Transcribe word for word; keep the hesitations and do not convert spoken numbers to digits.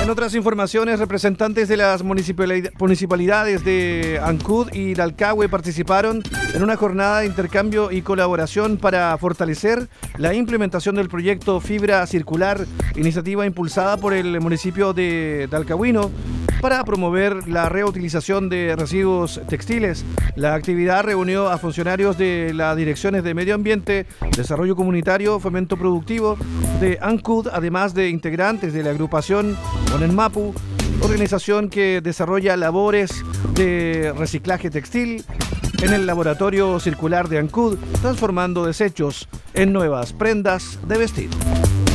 En otras informaciones, representantes de las municipalidades de Ancud y Dalcahue participaron en una jornada de intercambio y colaboración para fortalecer la implementación del proyecto Fibra Circular, iniciativa impulsada por el municipio de Dalcahuino para promover la reutilización de residuos textiles. La actividad reunió a funcionarios de las direcciones de Medio Ambiente, Desarrollo Comunitario, Fomento Productivo de Ancud, además de integrantes de la agrupación Onenmapu, organización que desarrolla labores de reciclaje textil en el laboratorio circular de Ancud, transformando desechos en nuevas prendas de vestir.